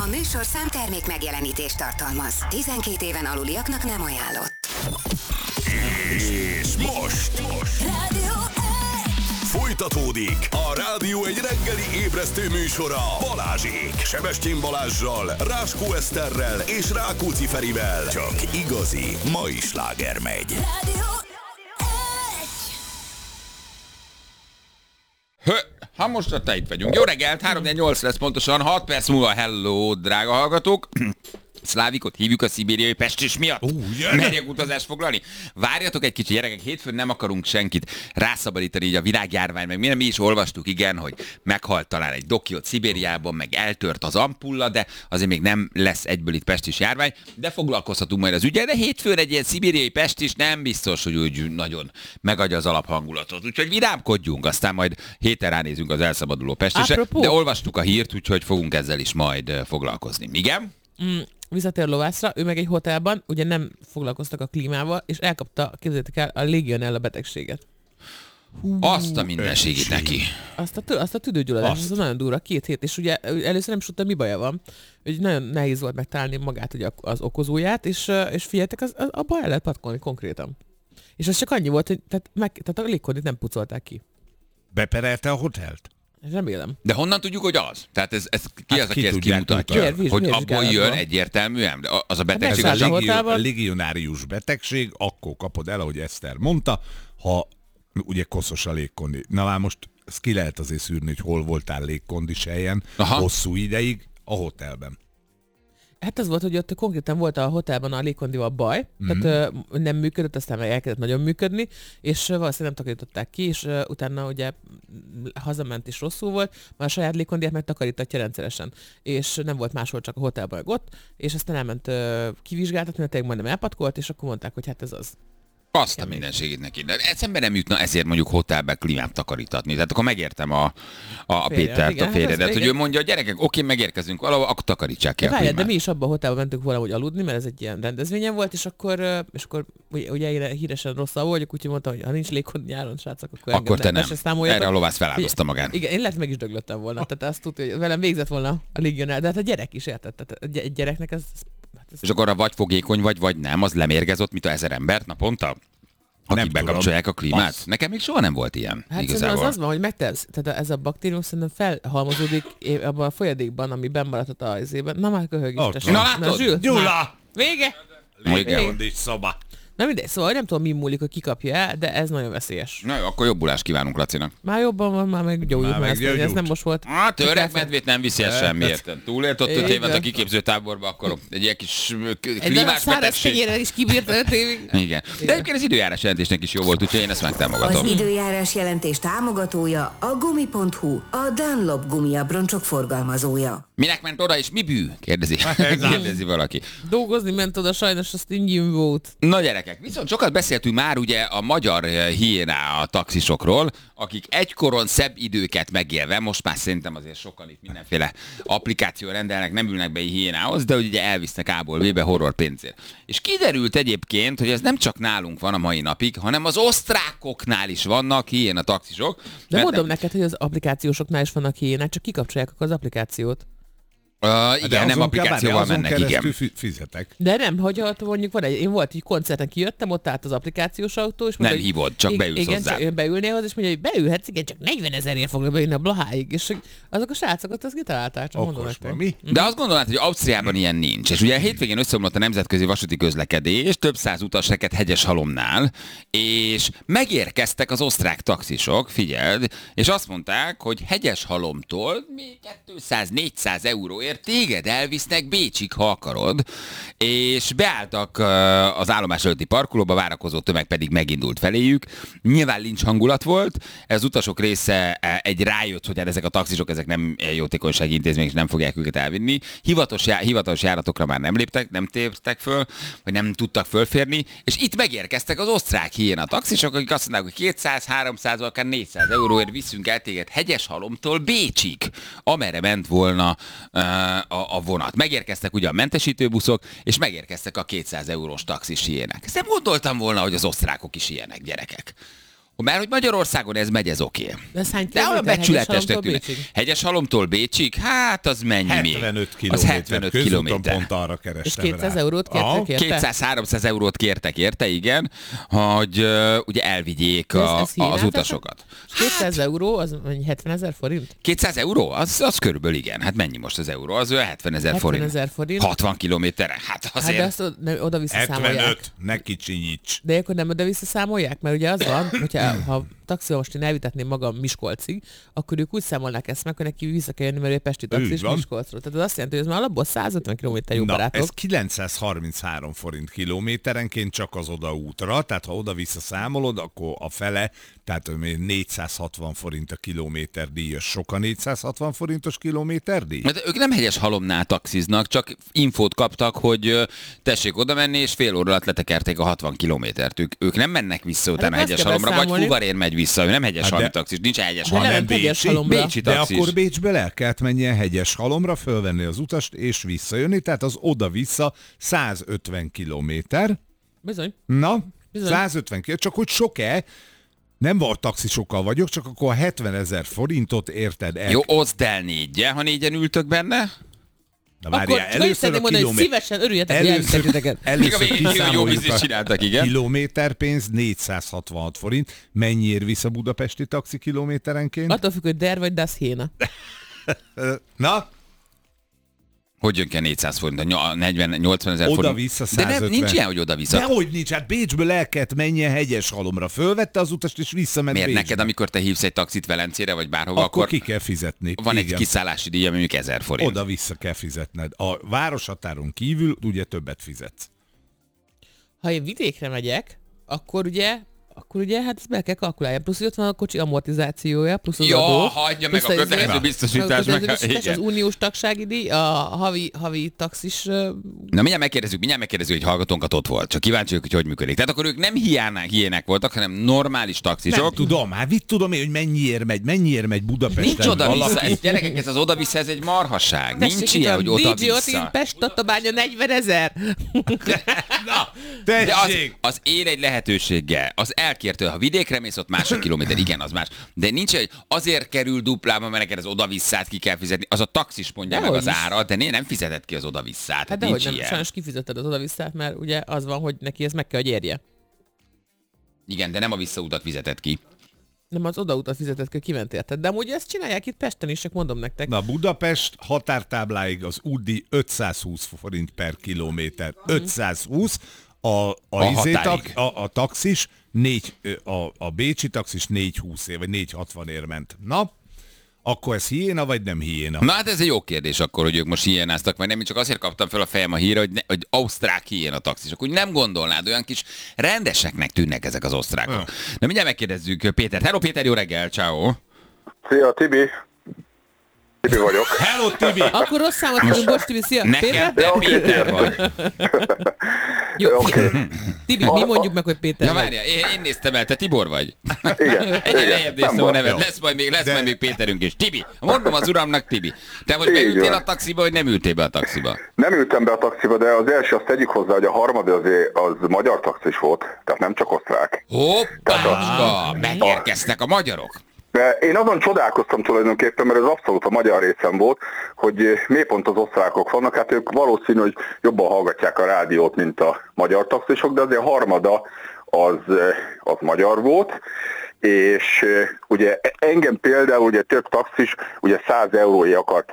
műsorszám termék megjelenítést tartalmaz. 12 éven aluliaknak nem ajánlott. És most Rádió folytatódik a Rádió egy reggeli ébresztő műsora Balázsék. Sebestyén Balázssal, Ráskó Eszterrel és Rákóczi Ferivel. Csak igazi mai sláger megy. Rádió Ha most ott itt vagyunk. Jó reggelt, 3-8 lesz pontosan, 6 perc múlva. Hello, drága hallgatók. Szlávikot hívjuk a szibériai pestis miatt. Merjek utazást foglalni? Várjatok egy kicsit, gyerekek, hétfőn nem akarunk senkit rászabadítani így a világjárvány, meg mi is olvastuk, igen, hogy meghalt talán egy doki ott Szibériában, meg eltört az ampulla, de azért még nem lesz egyből itt pestis járvány, de foglalkozhatunk majd az ügyel, de hétfőn egy ilyen szibériai pestis nem biztos, hogy úgy nagyon megadja az alaphangulatot. Úgyhogy vidámkodjunk, aztán majd héten ránézünk az elszabaduló pestisre, de olvastuk a hírt, úgyhogy fogunk ezzel is majd foglalkozni. Igen? Visszatér Lovászra, ő meg egy hotelban, ugye nem foglalkoztak a klímával, és elkapta, képzeljétek el, a Legionella betegséget. Azt a mindenségét neki. Azt a tüdőgyulladást, ez nagyon durva, 2 hét, és ugye először nem is tudta, mi baja van. Úgy nagyon nehéz volt megtalálni magát, ugye az okozóját, és figyeljetek, abba el lehet patkolni konkrétan. És az csak annyi volt, hogy tehát a légkondit nem pucolták ki. Beperelte a hotelt? Remélem. De honnan tudjuk, hogy az? Tehát ez ki Hát az, aki ki ezt tudják kimutatja? mutatni. Hogy Vizsgálatban. abból jön egyértelműen? De az a betegség Hát az megszállni csak... hotellban. A legionárius betegség, akkor kapod el, ahogy Eszter mondta, ha ugye koszos a légkondi. Na már most ezt ki lehet azért szűrni, hogy hol voltál légkondis helyen hosszú ideig a hotelben. Hát az volt, hogy ott konkrétan volt a hotelban a légkondival baj, tehát nem működött, aztán meg elkezdett nagyon működni, és valószínűleg nem takarították ki, és utána ugye hazament is rosszul volt, már a saját légkondiát meg takarítatja rendszeresen, és nem volt máshol, csak a hotelban meg ott, és aztán elment kivizsgáltatni, mert tényleg majdnem elpatkolt, és akkor mondták, hogy hát ez az. Azt a mindenségét neki. De eszembe nem jutna ezért mondjuk hotelbe klímát takarítatni. Tehát akkor megértem a Pétert, igen, a férjedet, hát hogy ő mondja, a gyerekek, oké, megérkezünk valahol, akkor takarítsák ki a Várjál, de klímát. mi is abban a hotelben mentünk valahogy aludni, mert ez egy ilyen rendezvényen volt, és akkor ugye én híresen rosszul vagyok, úgyhogy mondtam, hogy ha nincs légkondi nyáron, srácok, Akkor te nem. számoljatok. Erre a lovász feláldozta magát. Igen, én lehet meg is döglöttem volna, tehát azt tudja, hogy velem végzett volna a légionál, de hát a gyerek is érted, tehát egy gyereknek ez... És akkor vagy fogékony vagy nem, az lemérgezott, mint a 1000 embert naponta? Akik Nem bekapcsolják a klímát? Az. Nekem még soha nem volt ilyen. Hát igazából. az van, hogy megtesz, tehát ez a baktérium szerintem felhalmozódik abban a folyadékban, ami bennmaradhat a izében. Na már köhög is. Ott tessék. van. Na, látod? Zsül, Gyula! már. Vége! Légkondis szoba. Na mindegy, szóval nem tudom, mi múlik, hogy kikapja el, de ez nagyon veszélyes. Na jó, akkor jobbulást kívánunk Lacinak. Már jobban van, már meggyógyult, Már mert ez meggyógyult. nem most volt. Hát öreg nem viszi el semmi értem. Túlélt ott 5 Igen. évet a kiképzőtáborba, akkor egy ilyen kis De a klímás száraz betegség. kenyérrel is kibírta 5 évig. Igen. De egyébként az időjárás jelentésnek is jó volt, úgyhogy én ezt megtámogatom. Az időjárás jelentés támogatója a gumi.hu, a Dunlop gumiabroncsok forgalmazója. Minek ment oda és mi bű? Kérdezi valaki. Dolgozni ment oda, sajnos azt ingyen volt. Na gyerekek, viszont sokat beszéltünk már ugye a magyar hiéná a taxisokról, akik egykoron szebb időket megélve, most már szerintem azért sokan itt mindenféle applikáció rendelnek, nem ülnek be hiénához, de ugye elvisznek A-ból B-be horror pénzért. És kiderült egyébként, hogy ez nem csak nálunk van a mai napig, hanem az osztrákoknál is vannak hiéna taxisok. De Mert mondom neked, hogy az applikációsoknál is vannak hiénák, csak kikapcsolják akkor az applikációt. Igen, nem applikációval mennek, igen. Fizetek. De nem, hogy ott mondjuk van én volt egy koncerten kijöttem, ott állt az applikációs autó, és mondta, Nem hívod, csak beülsz igen, hozzá. csak beülnél hozzá, és mondja, hogy beülhetsz, igen, csak 40 000-ért fognak beülni a Blaháig, és azok a srácok ott azt kitalálták, csak mondom Okos nektek. van, mi? De azt gondolnád, hogy Ausztriában ilyen nincs. És ugye a hétvégén összeomlott a nemzetközi vasúti közlekedés, több száz utas rekedt Hegyeshalomnál, és megérkeztek az osztrák taxisok, figyeld, és azt mondták, hogy Hegyeshalomtól még 200-400 euróért téged elvisznek Bécsig, ha akarod, és beálltak az állomás előtti parkolóba, várakozó tömeg pedig megindult feléjük. Nyilván lincs hangulat volt, ez utasok része egy rájött, hogy hát ezek a taxisok, ezek nem jótékonysági intézmények, és nem fogják őket elvinni. Hivatalos járatokra már nem tértek föl, vagy nem tudtak fölférni, és itt megérkeztek az osztrák hiéna taxisok, akik azt mondták, hogy 200-300, akár 400 euróért viszünk el téged Hegyeshalomtól Bécsig, amerre ment volna a vonat. Megérkeztek ugye a mentesítőbuszok, és megérkeztek a 200 eurós taxis hiének. Ezt nem gondoltam volna, hogy az osztrákok is ilyenek, gyerekek. Mert hogy Magyarországon ez megy, ez oké. De ez hány De olyan kilométer becsületesnek tűnik. Hegyeshalomtól Bécsig? Hát az mennyi még? 75 Az 75 közúton kilométer. pont arra És kerestem 200 rá. eurót kértek érte? 200-300 eurót kértek érte, igen, hogy ugye elvigyék az hírnázatok? utasokat. 200 euró, az 70 000 forint? 200 euró? Az körülbelül igen. Hát mennyi most az euró? Az 70 000 forint. 70 000 forint. 60 kilométerre? Hát azért... Hát de azt oda-vissza számolják. 75, ne kicsinyíts. De akkor nem oda-vissza számolják? Mert ugye az van, ha taxival most én elvitetném magam Miskolcig, akkor ők úgy számolnák ezt meg, hogy neki vissza kell jönni, mert ő pesti taxis Miskolcról. Tehát az azt jelenti, hogy ez már alapból 150 km jó barátok. Ez 933 forint kilométerenként csak az odaútra, tehát ha oda-vissza számolod, akkor a fele, tehát 460 forint a kilométer díjas. Sok a 460 forintos kilométer díj? De ők nem Hegyeshalomnál taxiznak, csak infót kaptak, hogy tessék oda menni, és fél óra alatt letekerték a 60 kilométert. Ők nem mennek vissza utána Hát Hegyeshalomra, vagy Fuvarér megy vissza, ő nem Hegyeshalmi taxis, nincs Hegyeshalom. De nem Hegyeshalomra. Bécsi De taxis. akkor Bécsbe el kellett menjen Hegyeshalomra, fölvenni az utast és visszajönni, tehát az oda-vissza 150 kilométer. Bizony. Na, Bizony. 150 kilométer, csak hogy sok-e? Nem volt taxisokkal vagyok, csak akkor 70 000 forintot érted el. Jó, oszd el négyen, ha négyen ültök benne. Na várjál, Akkor először mondani, hogy szívesen örüljetek, hogy elviszek titeket. Még a Először végén jó kiszámoljuk bizniszt a csináltak, igen. kilométerpénz 466 forint. Mennyiért visz a budapesti taxi kilométerenként? Attól függ, hogy der vagy das héna. Na, Hogy jön ki a 400 forint, a 40-80 000 forint? oda-vissza 150. De nem, nincs ilyen, hogy oda-vissza. Dehogy nincs, hát Bécsből el kellett menjen Hegyeshalomra. Fölvette az utast és visszament Miért Bécsbe. neked, amikor te hívsz egy taxit Velencére, vagy bárhova, Akkor akkor ki kell fizetni. van egy Igen. kiszállási díja, mondjuk 1000 forint. Oda-vissza kell fizetned. A városhatáron kívül ugye többet fizetsz. Ha én vidékre megyek, akkor ugye hát ezt be kell kalkulálni. Plusz, hogy ott van a kocsi amortizációja, plusz az Ja, adó. hagyja meg plusz a kötelező biztosítás. az uniós tagsági díj, a havi taxis... Na mindjárt megkérdezzük, hogy hallgatónkat ott volt. Csak kíváncsi vagyok, hogy működik. Tehát akkor ők nem hiének voltak, hanem normális taxisok. Nem tudom, hát mit tudom én, hogy mennyiért megy Budapesten Nincs oda-vissza. valaki? Ez, gyerekek, ez az oda-vissza, ez egy marhasság. Nincs ilyen, hogy DJ ott oda-vissza. Pest Tatabánya 40 000. Na, De tessék! az él egy lehetőséggel. Az elkértő, ha vidékre mész, ott másfél kilométer, igen, az más. De nincs, hogy azért kerül duplába, mert neked az oda-visszát ki kell fizetni. Az a taxis mondja meg Dehogy az is. árat, de nem fizeted ki az oda-visszát. Hát Hát dehogy nincs nem, ilyen. sajnos kifizetted az oda-visszát, mert ugye az van, hogy neki ez meg kell, hogy érje. Igen, de nem a visszautat fizeted ki. Nem az odautat fizetett, hogy kiment érted. De amúgy ezt csinálják itt Pesten is, csak mondom nektek. Na, Budapest határtábláig az útdíj 520 forint per kilométer. 520. határig. A taxis, a bécsi taxis 420 ér, vagy 460 ér ment. Na, akkor ez hiéna, vagy nem hiéna? Na hát ez egy jó kérdés akkor, hogy ők most hiénáztak, vagy nem, én csak azért kaptam fel a fejem a hírre, hogy ausztrák hiéna taxisok. Úgy nem gondolnád, olyan kis rendeseknek tűnnek ezek az osztrákok. Na mindjárt megkérdezzük Pétert. Hello Péter, jó reggel, ciao. Szia, Tibi. Tibi vagyok. Hello, Tibi! Akkor rossz számot mondunk, bocs, Tibi, szia! Nekem te oké, Péter vagy. Jó, Oké. Tibi, mi mondjuk meg, hogy Péter Ja vagy. várjál, én néztem el, te Tibor vagy. Igen. Egyre igen. lejjebb néztem a baj. nevet, lesz majd még Péterünk is. Tibi, mondom az uramnak Tibi. Te most Így beültél van. a taxiba, vagy nem ültél be a taxiba? Nem ültem be a taxiba, de az első azt tegyük hozzá, hogy a harmadik az magyar taxis volt, tehát nem csak osztrák. Hoppácska, megérkeztek a magyarok. De én azon csodálkoztam tulajdonképpen, mert ez abszolút a magyar részem volt, hogy miért pont az osztrákok vannak. Hát ők valószínű, hogy jobban hallgatják a rádiót, mint a magyar taxisok, de azért a harmada az magyar volt. És ugye engem például ugye több taxis ugye 100 euróért akart